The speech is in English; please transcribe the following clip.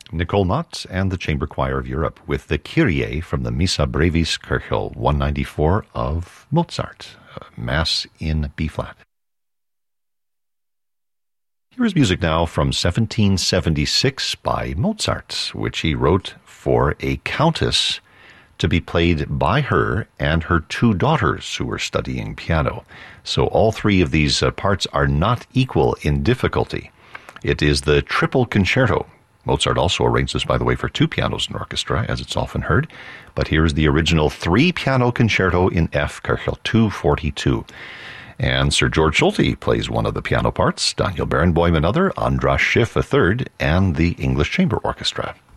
Nicole Mott and the Chamber Choir of Europe with the Kyrie from the Missa Brevis Kirchel 194 of Mozart, Mass in B-flat. Here is music now from 1776 by Mozart, which he wrote for a countess to be played by her and her two daughters who were studying piano. So all three of these parts are not equal in difficulty. It is the triple concerto. Mozart also arranged this, by the way, for two pianos and orchestra, as it's often heard. But here is the original three-piano concerto in F, Köchel 242. And Sir George Solti plays one of the piano parts, Daniel Barenboim another, Andras Schiff a third, and the English Chamber Orchestra.